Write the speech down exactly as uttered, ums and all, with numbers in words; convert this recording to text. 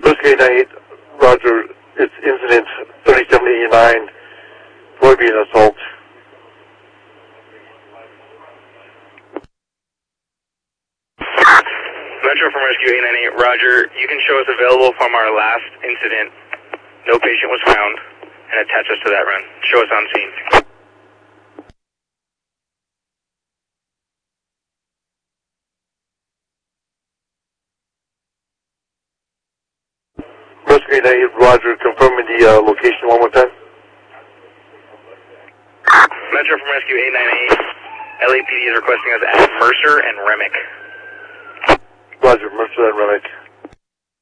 Whiskey eight, Roger, it's incident thirty-seven eighty-nine, Soybean assault. Metro from Rescue eight nine eight, Roger, you can show us available from our last incident. No patient was found, and attach us to that run. Show us on scene. Rescue eight nine eight, Roger, confirming the uh, location one more time. Metro from Rescue eight nine eight, L A P D is requesting us at Mercer and Remick. Roger, Mercer and Remick.